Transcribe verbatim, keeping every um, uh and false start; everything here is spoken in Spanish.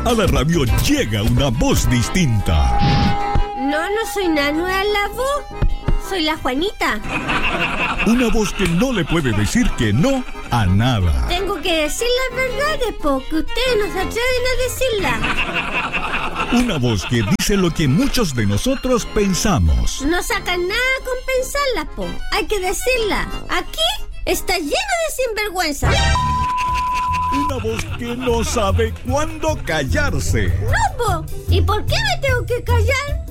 A la radio llega una voz distinta. No, no soy nada nueva la voz. Soy la Juanita. Una voz que no le puede decir que no a nada. Tengo que decir las verdades porque ustedes no se atreven a decirla. Una voz que dice lo que muchos de nosotros pensamos. No sacan nada con pensarla, po. Hay que decirla. Aquí está lleno de sinvergüenza. Una voz que no sabe cuándo callarse. No, po. ¿Y por qué me tengo que callar?